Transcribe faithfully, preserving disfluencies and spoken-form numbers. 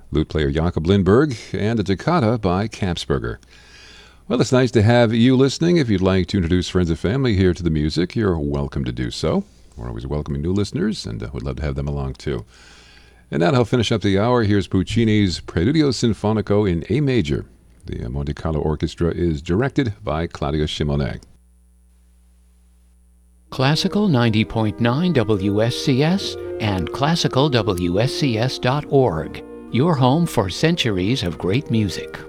lute player Jakob Lindberg, and a toccata by Kapsberger. Well, it's nice to have you listening. If you'd like to introduce friends and family here to the music, you're welcome to do so. We're always welcoming new listeners, and uh, we'd love to have them along too. And now to help finish up the hour, here's Puccini's Preludio Sinfonico in A major. The uh, Monte Carlo Orchestra is directed by Claudio Simonet. Classical ninety point nine W S C S and classical W S C S dot org. Your home for centuries of great music.